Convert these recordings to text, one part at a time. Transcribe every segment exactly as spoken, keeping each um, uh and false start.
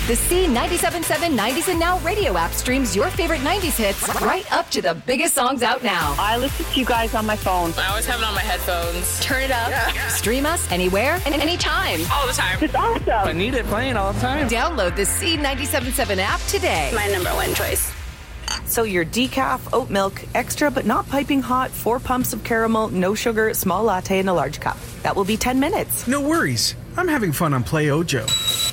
The C ninety-seven point seven nineties and Now radio app streams your favorite nineties hits right up to the biggest songs out now. I listen to you guys on my phone. I always have it on my headphones. Turn it up. Yeah. Stream us anywhere and anytime. All the time. It's awesome. I need it playing all the time. Download the C ninety-seven point seven app today. My number one choice. So your decaf, oat milk, extra but not piping hot, four pumps of caramel, no sugar, small latte in a large cup. That will be ten minutes. No worries. I'm having fun on Play Ojo.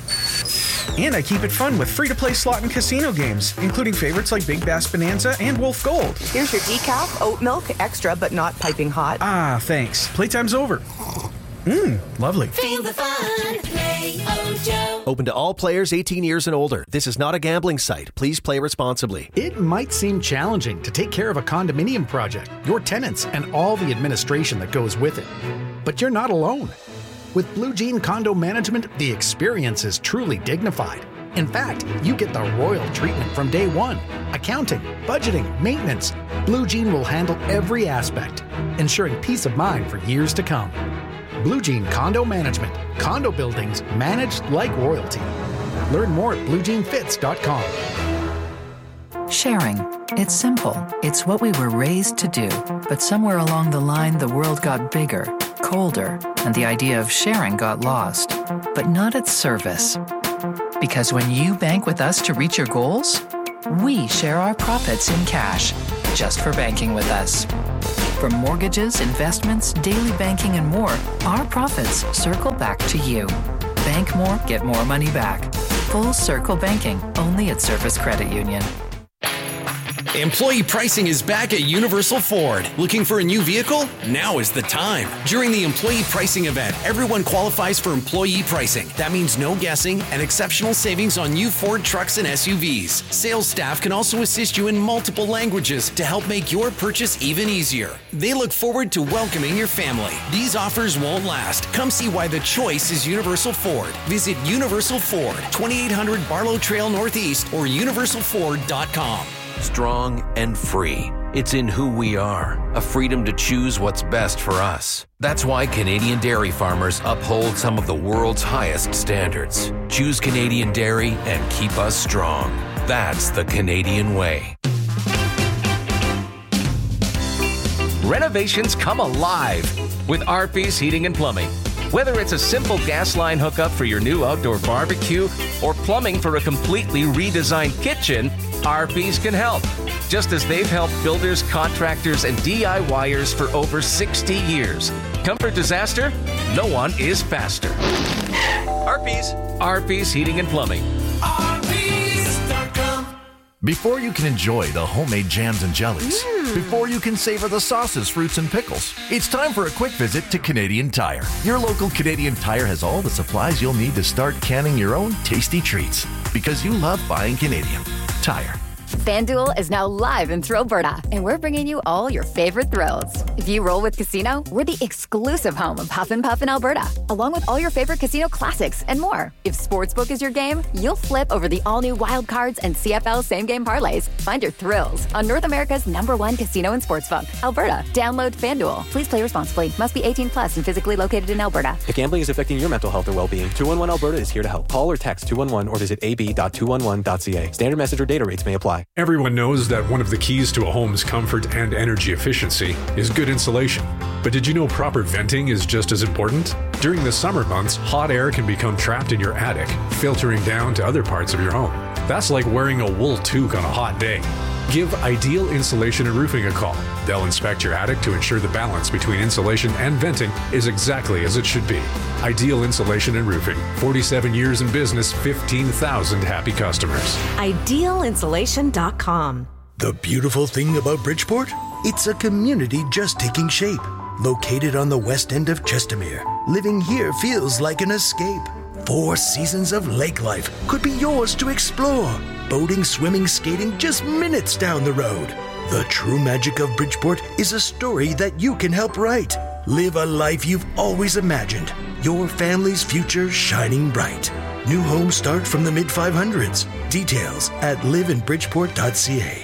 And I keep it fun with free-to-play slot and casino games, including favorites like Big Bass Bonanza and Wolf Gold. Here's your decaf, oat milk, extra but not piping hot. Ah, thanks. Playtime's over. Mmm, lovely. Feel the fun. Play Ojo. Open to all players eighteen years and older. This is not a gambling site. Please play responsibly. It might seem challenging to take care of a condominium project, your tenants, and all the administration that goes with it. But you're not alone. With Blue Jean Condo Management, the experience is truly dignified. In fact, you get the royal treatment from day one. Accounting, budgeting, maintenance. Blue Jean will handle every aspect, ensuring peace of mind for years to come. Blue Jean Condo Management. Condo buildings managed like royalty. Learn more at blue jean fits dot com. Sharing. It's simple. It's what we were raised to do. But somewhere along the line, the world got bigger, colder, and the idea of sharing got lost. But not at Service. Because when you bank with us to reach your goals, we share our profits in cash, just for banking with us. From mortgages, investments, daily banking, and more, our profits circle back to you. Bank more, get more money back. Full Circle Banking, only at Service Credit Union. Employee pricing is back at Universal Ford. Looking for a new vehicle? Now is the time. During the employee pricing event, everyone qualifies for employee pricing. That means no guessing and exceptional savings on new Ford trucks and S U Vs. Sales staff can also assist you in multiple languages to help make your purchase even easier. They look forward to welcoming your family. These offers won't last. Come see why the choice is Universal Ford. Visit Universal Ford, twenty-eight hundred Barlow Trail Northeast or universal ford dot com. Strong and free. It's in who we are, a freedom to choose what's best for us. That's why Canadian dairy farmers uphold some of the world's highest standards. Choose Canadian dairy and keep us strong. That's the Canadian way. Renovations come alive with R P's Heating and Plumbing. Whether it's a simple gas line hookup for your new outdoor barbecue or plumbing for a completely redesigned kitchen, R P's can help. Just as they've helped builders, contractors, and DIYers for over sixty years. Comfort disaster? No one is faster. R P's. R P's Heating and Plumbing. R P's dot com. Before you can enjoy the homemade jams and jellies, mm. before you can savor the sauces, fruits, and pickles, it's time for a quick visit to Canadian Tire. Your local Canadian Tire has all the supplies you'll need to start canning your own tasty treats. Because you love buying Canadian Tire. FanDuel is now live in Thrillberta, and we're bringing you all your favorite thrills. If you roll with Casino, we're the exclusive home of Huff and Puff in Alberta, along with all your favorite casino classics and more. If Sportsbook is your game, you'll flip over the all-new Wild Cards and C F L same-game parlays. Find your thrills on North America's number one casino and sportsbook, Alberta. Download FanDuel. Please play responsibly. Must be eighteen plus and physically located in Alberta. If gambling is affecting your mental health or well-being, two one one Alberta is here to help. Call or text two one one or visit a b dot two one one dot c a. Standard message or data rates may apply. Everyone knows that one of the keys to a home's comfort and energy efficiency is good insulation. But did you know proper venting is just as important? During the summer months, hot air can become trapped in your attic, filtering down to other parts of your home. That's like wearing a wool toque on a hot day. Give Ideal Insulation and Roofing a call. They'll inspect your attic to ensure the balance between insulation and venting is exactly as it should be. Ideal Insulation and Roofing. forty-seven years in business, fifteen thousand happy customers. ideal insulation dot com. The beautiful thing about Bridgeport? It's a community just taking shape. Located on the west end of Chestermere, living here feels like an escape. Four seasons of lake life could be yours to explore. Boating, swimming, skating just minutes down the road. The true magic of Bridgeport is a story that you can help write. Live a life you've always imagined. Your family's future shining bright. New homes start from the mid five hundreds. Details at live in bridgeport dot c a.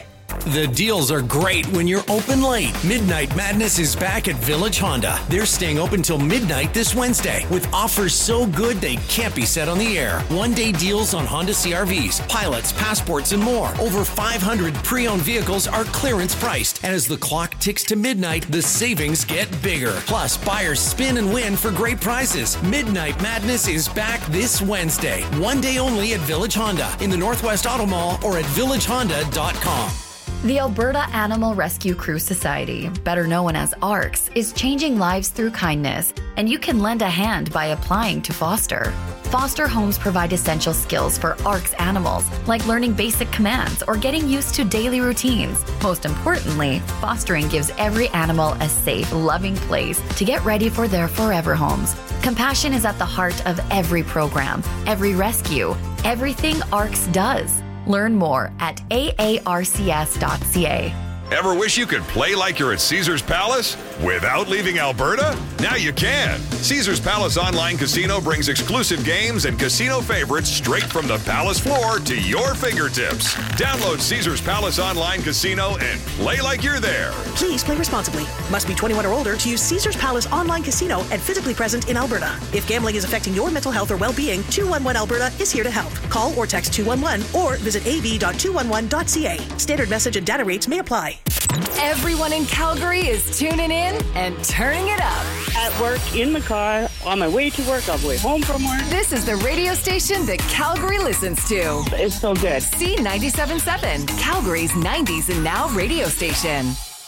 The deals are great when you're open late. Midnight Madness is back at Village Honda. They're staying open till midnight this Wednesday with offers so good they can't be said on the air. One-day deals on Honda C R Vs, pilots, passports, and more. Over five hundred pre-owned vehicles are clearance priced. And as the clock ticks to midnight, the savings get bigger. Plus, buyers spin and win for great prizes. Midnight Madness is back this Wednesday. One day only at Village Honda in the Northwest Auto Mall or at village honda dot com. The Alberta Animal Rescue Crew Society, better known as ARCS, is changing lives through kindness, and you can lend a hand by applying to foster. Foster homes provide essential skills for ARCS animals, like learning basic commands or getting used to daily routines. Most importantly, fostering gives every animal a safe, loving place to get ready for their forever homes. Compassion is at the heart of every program, every rescue, everything ARCS does. Learn more at a a r c s dot c a. Ever wish you could play like you're at Caesars Palace without leaving Alberta? Now you can. Caesars Palace Online Casino brings exclusive games and casino favorites straight from the Palace floor to your fingertips. Download Caesars Palace Online Casino and play like you're there. Please play responsibly. Must be twenty-one or older to use Caesars Palace Online Casino and physically present in Alberta. If gambling is affecting your mental health or well-being, two one one Alberta is here to help. Call or text two one one or visit a v dot two one one dot c a. Standard message and data rates may apply. Everyone in Calgary is tuning in and turning it up. At work, in the car, on my way to work, on the way home from work. This is the radio station that Calgary listens to. It's so good. C ninety-seven point seven, Calgary's nineties and now radio station.